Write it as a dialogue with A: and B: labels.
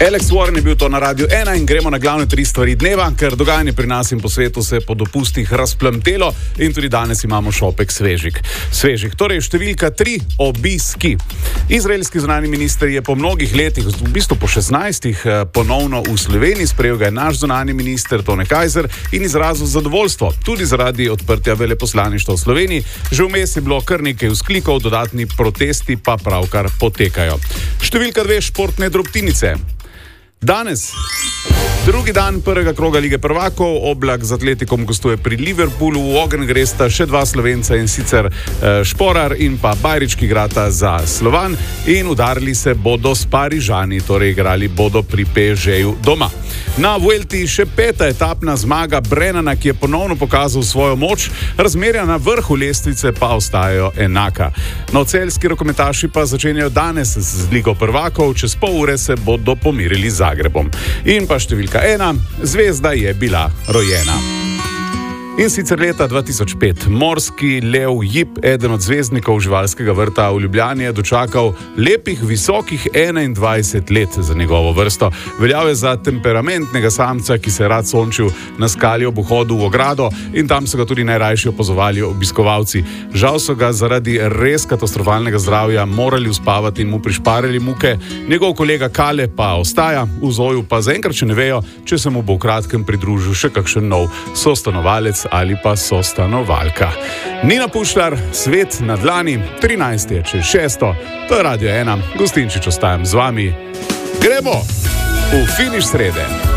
A: Alex Warren je bil to na Radiu 1 in gremo na glavne 3 stvari dneva, ker dogajanje pri nas in po svetu se po dopustih razplamtelo in tudi danes imamo šopek svežih. Torej, številka 3, obiski. Izraelski zunanji minister je po mnogih letih, v bistvu po 16, ponovno v Sloveniji, sprejel ga je naš zunanji minister Tone Kajzer in izrazil zadovoljstvo, tudi zaradi odprtja veleposlaništva v Sloveniji. Že vmes je bilo kar nekaj vzklikov, dodatni protesti pa pravkar potekajo. Številka 2, športne drobtinice. Danes, drugi dan prvega kroga Lige prvakov, Oblak z Atletikom gostuje pri Liverpoolu, v ogenj gresta še 2 Slovenca in sicer Šporar in pa Bajrič, ki igrata za Slovan in udarili se bodo s Parižani, torej igrali bodo pri PSG-ju doma. Na Vuelti še 5. etapna zmaga Brennana, ki je ponovno pokazal svojo moč, razmerja na vrhu lestvice pa ostajajo enaka. No, celjski rokometaši pa začenjajo danes z Ligo prvakov, čez pol ure se bodo pomirili z Zagrebom. In pa številka 1, zvezda je bila rojena. In sicer leta 2005. Morski lev Jip, eden od zvezdnikov živalskega vrta v Ljubljani, je dočakal lepih, visokih 21 let za njegovo vrsto. Veljal je za temperamentnega samca, ki se je rad sončil na skali ob vhodu v ogrado in tam so ga tudi najrajši opazovali obiskovalci. Žal so ga zaradi res katastrofalnega zdravja morali uspavati in mu prišparili muke. Njegov kolega Kale pa ostaja, v zoju pa zaenkrat še ne vejo, če se mu bo v kratkem pridružil še kakšen nov sostanovalec ali pa sostanovalka. Nina Pušlar, Svet na dlani, 13 je čez 6, to je Radio 1, Gustinčič ostajam z vami. Gremo v finiš srede.